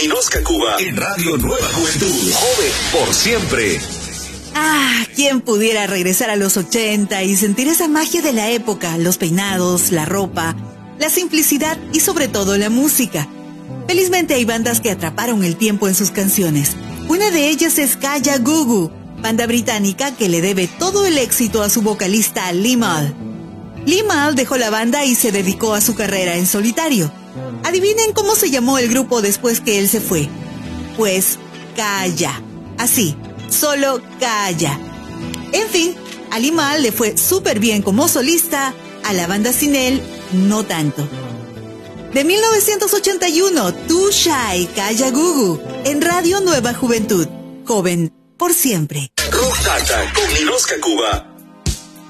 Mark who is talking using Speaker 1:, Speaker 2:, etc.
Speaker 1: Inosca Cuba en Radio Nueva Juventud. Joven por siempre.
Speaker 2: ¿Quién pudiera regresar a los 80 y sentir esa magia de la época? Los peinados, la ropa, la simplicidad y sobre todo la música. Felizmente hay bandas que atraparon el tiempo en sus canciones. Una de ellas es Kaya Gugu, banda británica que le debe todo el éxito a su vocalista Lee Mal. Lee Mal dejó la banda y se dedicó a su carrera en solitario. Adivinen cómo se llamó el grupo después que él se fue. Pues Kaya. Así, solo Kaya. En fin, a Lee Mal le fue súper bien como solista, a la banda sin él, no tanto. De 1981, Too Shy, Kaya Gugu, en Radio Nueva Juventud. Joven por siempre.
Speaker 1: Rock Data con Inosca Cuba.